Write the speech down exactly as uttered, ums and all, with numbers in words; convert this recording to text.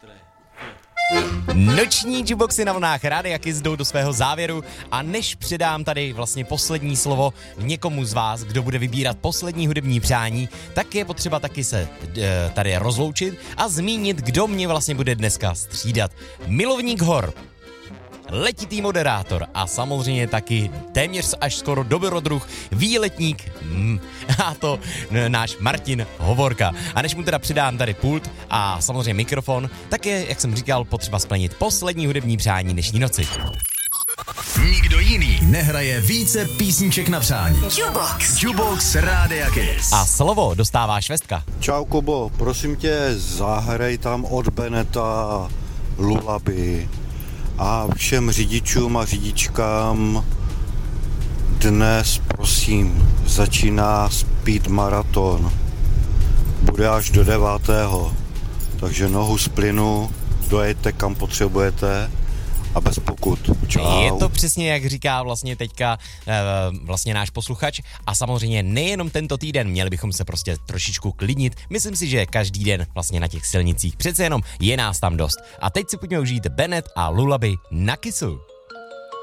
Noční jukeboxy na vlnách Rádia Kiss jdou do svého závěru a než předám tady vlastně poslední slovo někomu z vás, kdo bude vybírat poslední hudební přání, tak je potřeba taky se e, tady rozloučit a zmínit, kdo mě vlastně bude dneska střídat. Milovník hor, letitý moderátor a samozřejmě taky téměř až skoro dobrodruh, výletník, mm, a to náš Martin Hovorka. A než mu teda přidám tady pult a samozřejmě mikrofon, tak je, jak jsem říkal, potřeba splnit poslední hudební přání dnešní noci. Nikdo jiný nehraje více písniček na přání. Jukebox. Jukebox Rádia Kiss. A slovo dostává Švestka. Čau Kubo, prosím tě, zahraj tam od Beneta Lullaby. A všem řidičům a řidičkám dnes, prosím, začíná Speed Marathon. Bude až do devátého. Takže nohu z plynu, dojejte kam potřebujete a bez pokut. Čau. Je to přesně, jak říká vlastně teďka e, vlastně náš posluchač a samozřejmě nejenom tento týden, měli bychom se prostě trošičku klidnit. Myslím si, že každý den vlastně na těch silnicích přece jenom je nás tam dost. A teď si pojďme užít Bennett a Lullaby na Kissu.